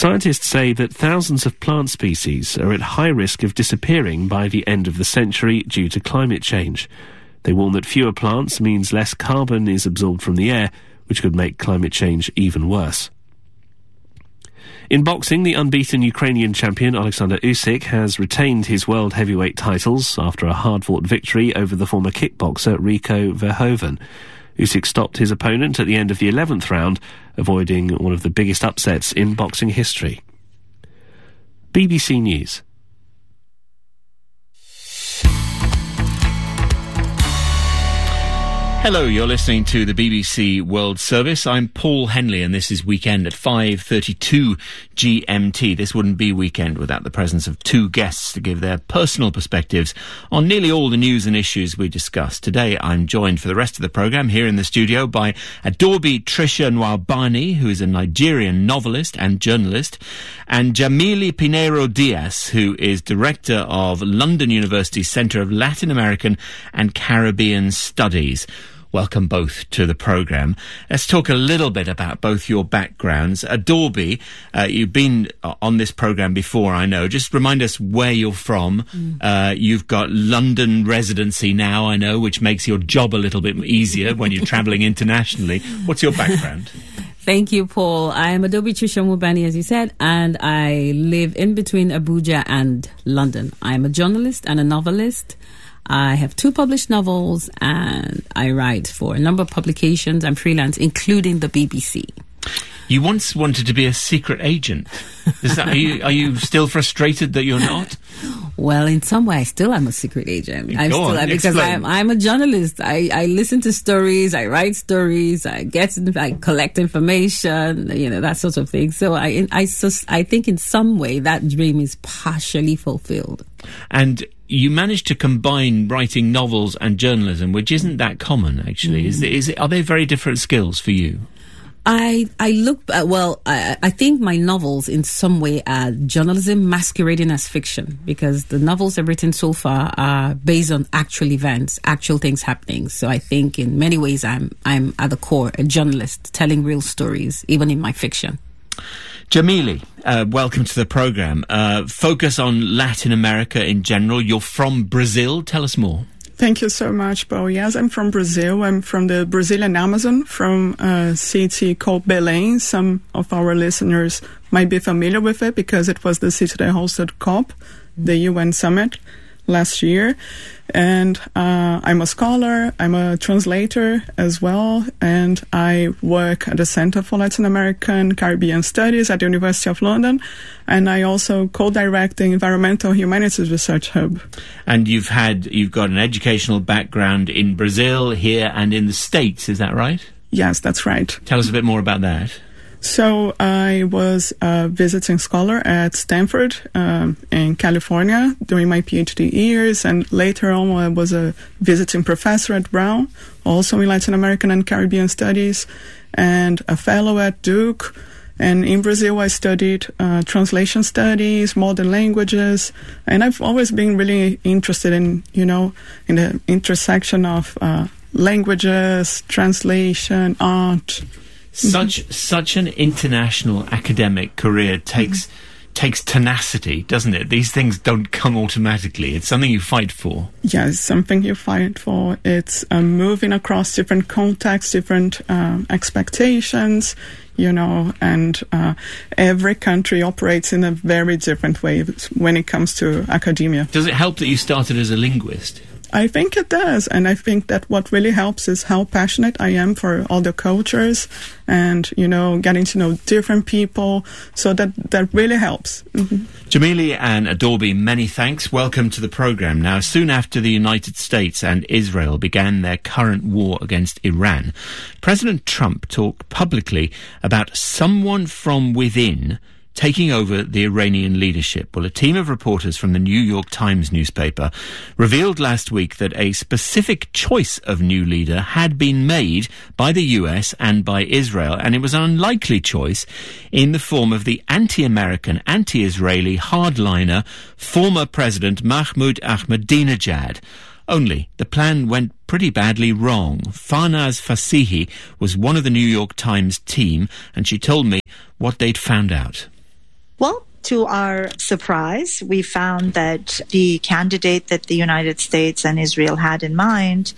Scientists say that thousands of plant species are at high risk of disappearing by the end of the century due to climate change. They warn that fewer plants means less carbon is absorbed from the air, which could make climate change even worse. In boxing, the unbeaten Ukrainian champion Alexander Usyk has retained his world heavyweight titles after a hard-fought victory over the former kickboxer Rico Verhoeven. Usyk stopped his opponent at the end of the 11th round, avoiding one of the biggest upsets in boxing history. BBC News. Hello, you're listening to the BBC World Service. I'm Paul Henley and this is Weekend at 5:32 GMT. This wouldn't be Weekend without the presence of two guests to give their personal perspectives on nearly all the news and issues we discussed. Today I'm joined for the rest of the programme here in the studio by Adobe Trisha Nwabani, who is a Nigerian novelist and journalist, and Jamili Pinheiro Diaz, who is director of London University's Centre of Latin American and Caribbean Studies. Welcome both to the programme. Let's talk a little bit about both your backgrounds. Adobe, you've been on this programme before, I know. Just remind us where you're from. You've got London residency now, I know, which makes your job a little bit easier when you're travelling internationally. What's your background? Thank you, Paul. I am Adobe Trisha Nwabani, as you said, and I live in between Abuja and London. I am a journalist and a novelist. I have 2 published novels and I write for a number of publications. I'm freelance, including the BBC. You once wanted to be a secret agent. Is that, are you still frustrated that you're not? Well, in some way, I still am a secret agent. Because I'm a journalist. I listen to stories, I write stories, I collect information, that sort of thing. So I think in some way that dream is partially fulfilled. And you managed to combine writing novels and journalism, which isn't that common, actually. Are they very different skills for you? I think my novels in some way are journalism masquerading as fiction, because the novels I've written so far are based on actual events, actual things happening. So I think in many ways I'm at the core a journalist telling real stories, even in my fiction. Jamili, welcome to the programme. Focus on Latin America in general. You're from Brazil. Tell us more. Thank you so much, Paul. Yes, I'm from Brazil. I'm from the Brazilian Amazon, from a city called Belém. Some of our listeners might be familiar with it because it was the city that hosted COP, the UN summit, last year. And I'm a scholar, I'm a translator as well, and I work at the Center for Latin American Caribbean Studies at the University of London, and I also co-direct the Environmental Humanities Research Hub. And you've got an educational background in Brazil, here, and in the States, is that right? Yes, that's right. Tell us a bit more about that. So I was a visiting scholar at Stanford in California during my PhD years, and later on I was a visiting professor at Brown, also in Latin American and Caribbean Studies, and a fellow at Duke. And in Brazil I studied translation studies, modern languages, and I've always been really interested in the intersection of languages, translation, art. Such an international academic career takes tenacity, doesn't it? These things don't come automatically. It's something you fight for. Yeah, it's something you fight for. It's moving across different contexts, different expectations, and every country operates in a very different way when it comes to academia. Does it help that you started as a linguist? I think it does, and I think that what really helps is how passionate I am for other cultures and, getting to know different people, so that really helps. Mm-hmm. Jamili and Adobe, many thanks. Welcome to the programme. Now, soon after the United States and Israel began their current war against Iran, President Trump talked publicly about someone from within taking over the Iranian leadership. Well, a team of reporters from the New York Times newspaper revealed last week that a specific choice of new leader had been made by the US and by Israel, and it was an unlikely choice in the form of the anti-American, anti-Israeli hardliner former President Mahmoud Ahmadinejad. Only the plan went pretty badly wrong. Farnaz Fasihi was one of the New York Times team, and she told me what they'd found out. Well, to our surprise, we found that the candidate that the United States and Israel had in mind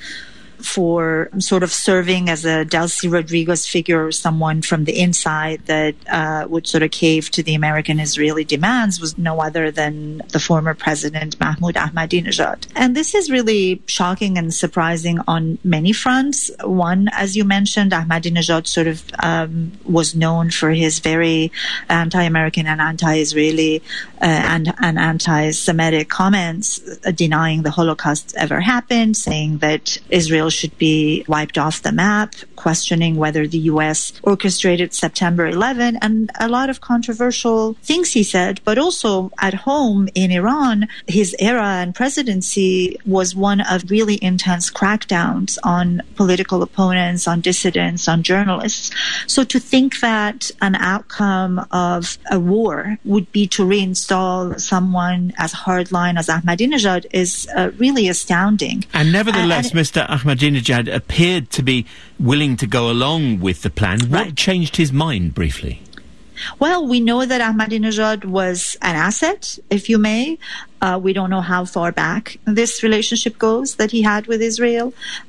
for sort of serving as a Delcy Rodriguez figure or someone from the inside that would sort of cave to the American-Israeli demands was no other than the former president Mahmoud Ahmadinejad. And this is really shocking and surprising on many fronts. One, as you mentioned, Ahmadinejad sort of was known for his very anti-American and anti-Israeli and anti-Semitic comments, denying the Holocaust ever happened, saying that Israel should be wiped off the map, questioning whether the U.S. orchestrated September 11, and a lot of controversial things he said. But also at home in Iran, his era and presidency was one of really intense crackdowns on political opponents, on dissidents, on journalists. So to think that an outcome of a war would be to reinstall someone as hardline as Ahmadinejad is really astounding. And nevertheless, Mr. Ahmadinejad appeared to be willing to go along with the plan. What changed his mind, briefly? Well, we know that Ahmadinejad was an asset, if you may. We don't know how far back this relationship goes that he had with Israel,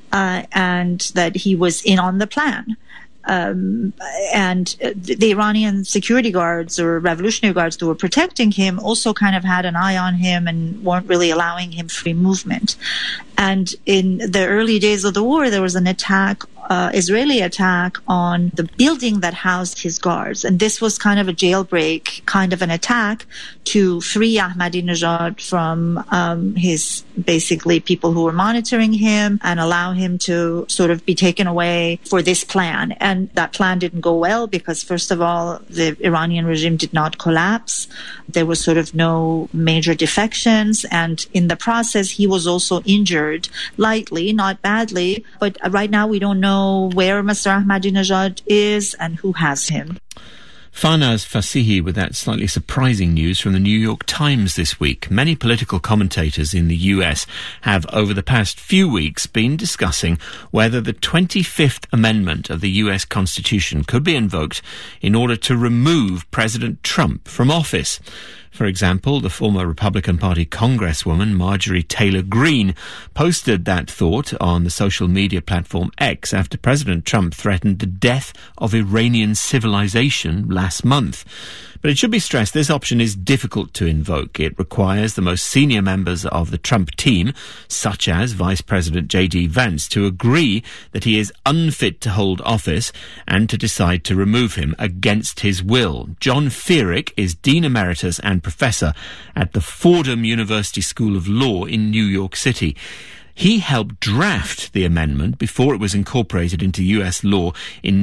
and that he was in on the plan. And the Iranian security guards or revolutionary guards who were protecting him also kind of had an eye on him and weren't really allowing him free movement. And in the early days of the war, there was an attack, Israeli attack on the building that housed his guards. And this was kind of a jailbreak, kind of an attack to free Ahmadinejad from his basically people who were monitoring him and allow him to sort of be taken away for this plan. And that plan didn't go well because, first of all, the Iranian regime did not collapse. There was sort of no major defections. And in the process, he was also injured lightly, not badly. But right now, we don't know where Mr. Ahmadinejad is and who has him. Farnaz Fasihi with that slightly surprising news from the New York Times this week. Many political commentators in the US have, over the past few weeks, been discussing whether the 25th Amendment of the US Constitution could be invoked in order to remove President Trump from office. For example, the former Republican Party Congresswoman Marjorie Taylor Greene posted that thought on the social media platform X after President Trump threatened the death of Iranian civilization last month. But it should be stressed this option is difficult to invoke. It requires the most senior members of the Trump team, such as Vice President J.D. Vance, to agree that he is unfit to hold office and to decide to remove him against his will. John Feerick is Dean Emeritus and Professor at the Fordham University School of Law in New York City. He helped draft the amendment before it was incorporated into US law in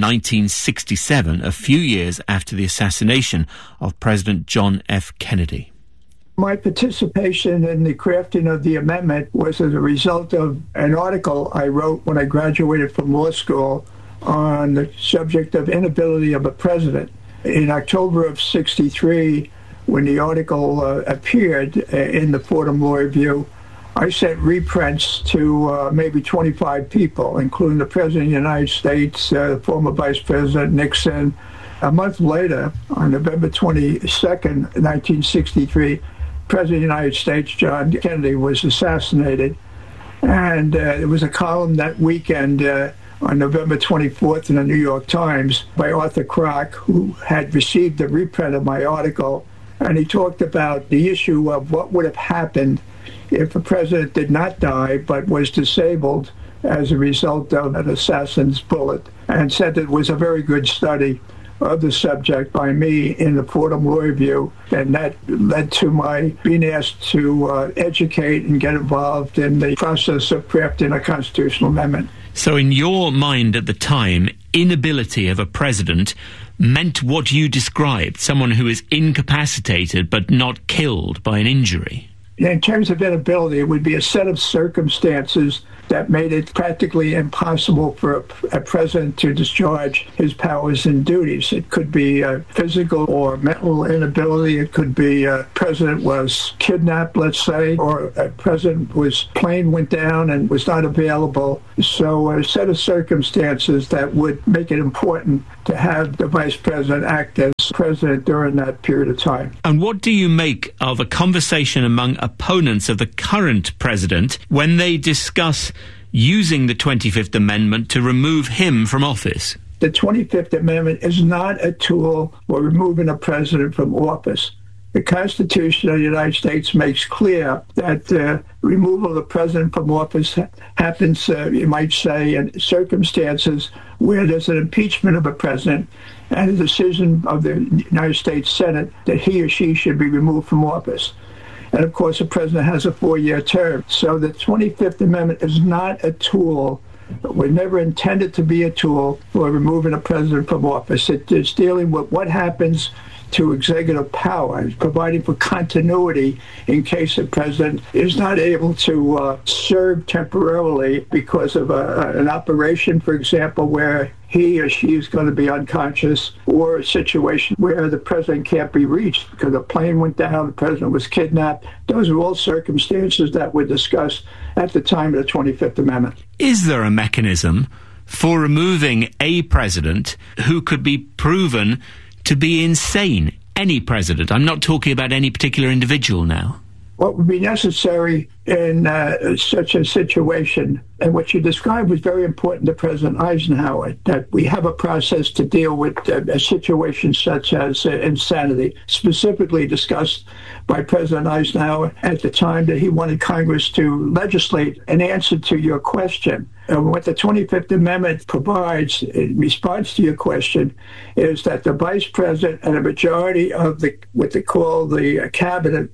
1967, a few years after the assassination of President John F. Kennedy. My participation in the crafting of the amendment was as a result of an article I wrote when I graduated from law school on the subject of inability of a president. In October of '63, when the article appeared in the Fordham Law Review, I sent reprints to maybe 25 people, including the President of the United States, former Vice President Nixon. A month later, on November 22nd, 1963, President of the United States, John Kennedy, was assassinated. And there was a column that weekend on November 24th in the New York Times by Arthur Kroc, who had received a reprint of my article. And he talked about the issue of what would have happened if a president did not die but was disabled as a result of an assassin's bullet, and said it was a very good study of the subject by me in the Fordham Law Review, and that led to my being asked to educate and get involved in the process of crafting a constitutional amendment. So in your mind at the time, inability of a president meant what you described, someone who is incapacitated but not killed by an injury? In terms of inability, it would be a set of circumstances that made it practically impossible for a president to discharge his powers and duties. It could be a physical or mental inability. It could be a president was kidnapped, let's say, or a president was plane went down and was not available. So a set of circumstances that would make it important to have the vice president act as president during that period of time. And what do you make of a conversation among opponents of the current president when they discuss using the 25th Amendment to remove him from office? The 25th Amendment is not a tool for removing a president from office. The Constitution of the United States makes clear that the removal of the president from office happens, you might say, in circumstances where there's an impeachment of a president and a decision of the United States Senate that he or she should be removed from office. And, of course, the president has a 4-year term. So the 25th Amendment is not a tool. We're never intended to be a tool for removing a president from office. It is dealing with what happens to executive power, providing for continuity in case the president is not able to serve temporarily because of an operation, for example, where he or she is going to be unconscious, or a situation where the president can't be reached because a plane went down, the president was kidnapped. Those are all circumstances that were discussed at the time of the 25th Amendment. Is there a mechanism for removing a president who could be proven to be insane? Any president. I'm not talking about any particular individual now. What would be necessary in such a situation, and what you described was very important to President Eisenhower, that we have a process to deal with a situation such as insanity, specifically discussed by President Eisenhower at the time that he wanted Congress to legislate an answer to your question. And what the 25th Amendment provides in response to your question is that the vice president and a majority of what they call the cabinet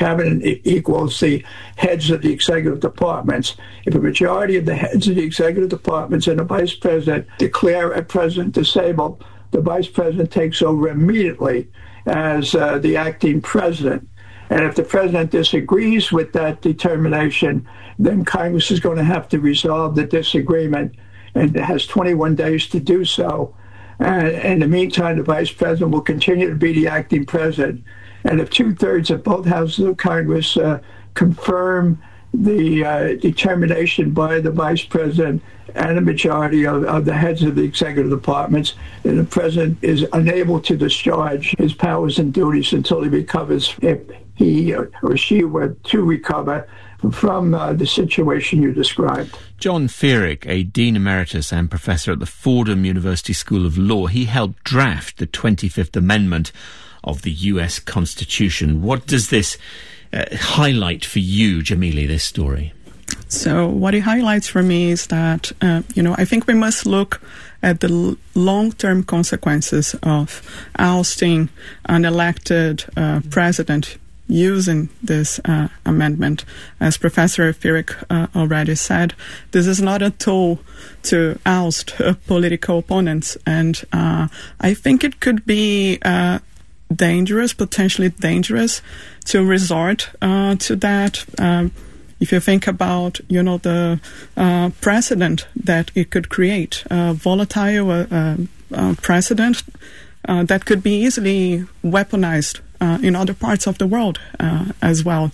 equals the heads of the executive departments. If a majority of the heads of the executive departments and the vice president declare a president disabled, the vice president takes over immediately as the acting president. And if the president disagrees with that determination, then Congress is going to have to resolve the disagreement, and it has 21 days to do so. And in the meantime, the vice president will continue to be the acting president. And if 2/3 of both houses of Congress confirm the determination by the vice president and a majority of the heads of the executive departments, then the president is unable to discharge his powers and duties until he recovers, if he or she were to recover from the situation you described. John Feerick, a Dean Emeritus and Professor at the Fordham University School of Law, he helped draft the 25th Amendment of the US Constitution. What does this highlight for you, Jamili, this story? So what it highlights for me is that, I think we must look at the long-term consequences of ousting an elected president using this amendment. As Professor Feerick already said, this is not a tool to oust political opponents. And I think it could be potentially dangerous to resort to that. If you think about, the precedent that it could create, a volatile precedent that could be easily weaponized in other parts of the world as well,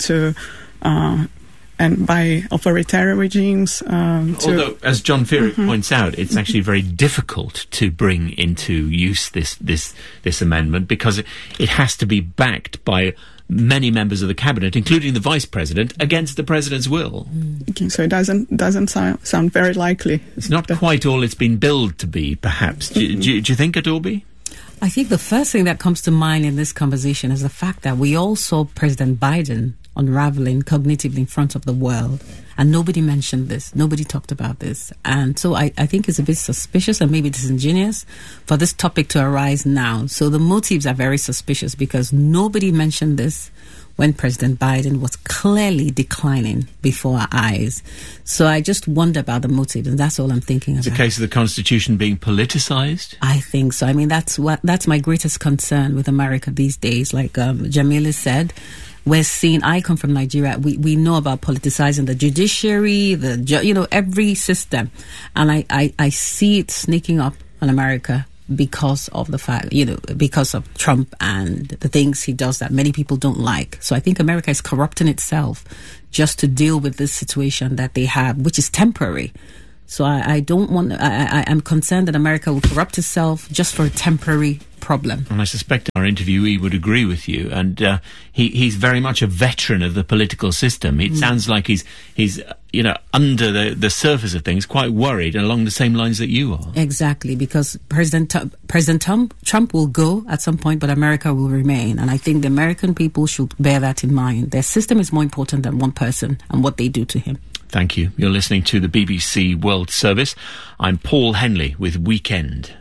and by authoritarian regimes. Although, as John Feerick points out, it's actually very difficult to bring into use this amendment because it has to be backed by many members of the cabinet, including the vice president, against the president's will. Okay, so it doesn't sound very likely. It's not quite all it's been billed to be, perhaps. Do you think, Adorbi? I think the first thing that comes to mind in this conversation is the fact that we all saw President Biden unraveling cognitively in front of the world, and nobody mentioned this. Nobody talked about this. And so I think it's a bit suspicious and maybe disingenuous for this topic to arise now. So the motives are very suspicious because nobody mentioned this when President Biden was clearly declining before our eyes. So I just wonder about the motive, and that's all I'm thinking about. It's a case of the Constitution being politicized? I think so. I mean, that's my greatest concern with America these days. Like Jamila said, we're seeing, I come from Nigeria, we know about politicizing the judiciary, every system. And I see it sneaking up on America because of the fact, because of Trump and the things he does that many people don't like. So I think America is corrupting itself just to deal with this situation that they have, which is temporary. So I'm concerned that America will corrupt itself just for a temporary problem. And I suspect our interviewee would agree with you. And he's very much a veteran of the political system. It sounds like he's under the surface of things, quite worried along the same lines that you are. Exactly, because President Trump will go at some point, but America will remain. And I think the American people should bear that in mind. Their system is more important than one person and what they do to him. Thank you. You're listening to the BBC World Service. I'm Paul Henley with Weekend.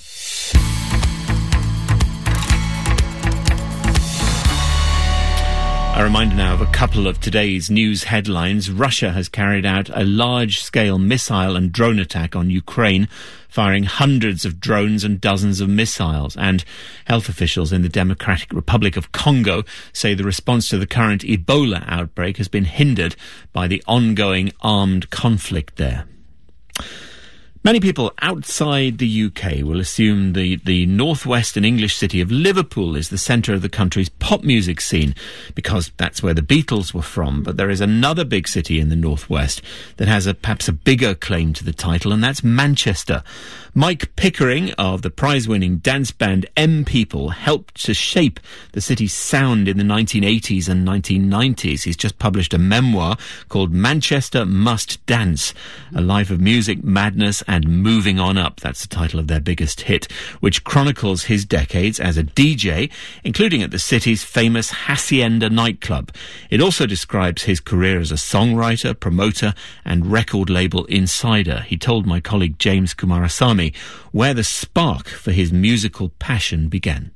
A reminder now of a couple of today's news headlines. Russia has carried out a large-scale missile and drone attack on Ukraine, firing hundreds of drones and dozens of missiles. And health officials in the Democratic Republic of Congo say the response to the current Ebola outbreak has been hindered by the ongoing armed conflict there. Many people outside the UK will assume the northwestern English city of Liverpool is the centre of the country's pop music scene, because that's where the Beatles were from. But there is another big city in the northwest that has perhaps a bigger claim to the title, and that's Manchester. Mike Pickering of the prize-winning dance band M People helped to shape the city's sound in the 1980s and 1990s. He's just published a memoir called Manchester Must Dance, a life of music, madness and moving on up. That's the title of their biggest hit, which chronicles his decades as a DJ, including at the city's famous Hacienda nightclub. It also describes his career as a songwriter, promoter and record label insider. He told my colleague James Kumarasamy where the spark for his musical passion began.